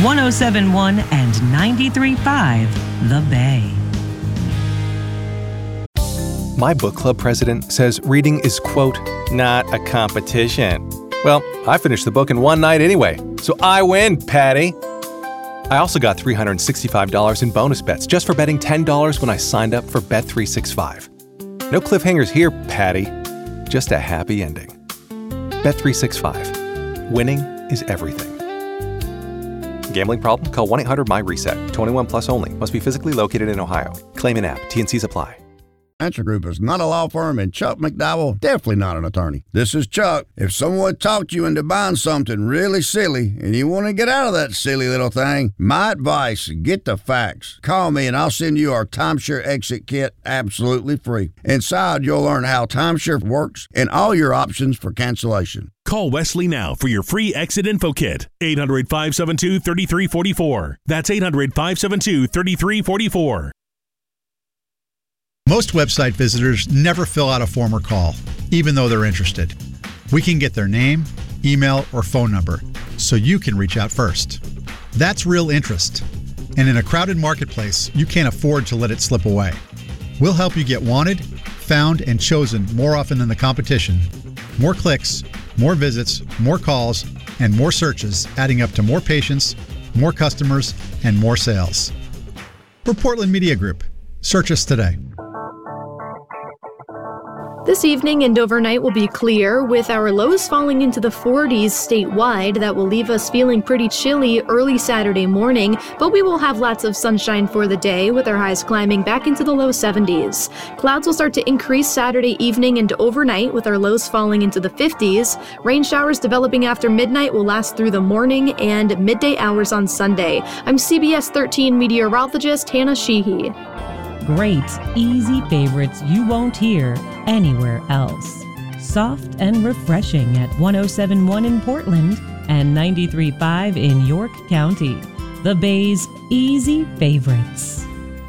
107.1 and 93.5 The Bay. My book club president says reading is, quote, not a competition. Well, I finished the book in one night anyway, so I win, Patty. I also got $365 in bonus bets just for betting $10 when I signed up for Bet365. No cliffhangers here, Patty. Just a happy ending. Bet365. Winning is everything. Gambling problem? Call 1-800-MY-RESET. 21 plus only. Must be physically located in Ohio. Claim in app. T&Cs apply. Answer Group is not a law firm, and Chuck McDowell definitely not an attorney. This is Chuck. If someone talked you into buying something really silly and you want to get out of that silly little thing, my advice, get the facts. Call me and I'll send you our Timeshare Exit Kit absolutely free. Inside, you'll learn how timeshare works and all your options for cancellation. Call Wesley now for your free exit info kit. 800-572-3344. That's 800-572-3344. Most website visitors never fill out a form or call, even though they're interested. We can get their name, email, or phone number, so you can reach out first. That's real interest. And in a crowded marketplace, you can't afford to let it slip away. We'll help you get wanted, found, and chosen more often than the competition. More clicks, more visits, more calls, and more searches, adding up to more patients, more customers, and more sales. We're Portland Media Group. Search us today. This evening and overnight will be clear, with our lows falling into the 40s statewide. That will leave us feeling pretty chilly early Saturday morning, but we will have lots of sunshine for the day, with our highs climbing back into the low 70s. Clouds will start to increase Saturday evening and overnight, with our lows falling into the 50s. Rain showers developing after midnight will last through the morning and midday hours on Sunday. I'm CBS 13 meteorologist Hannah Sheehy. Great, easy favorites you won't hear anywhere else. Soft and refreshing at 107.1 in Portland and 93.5 in York County. The Bay's easy favorites.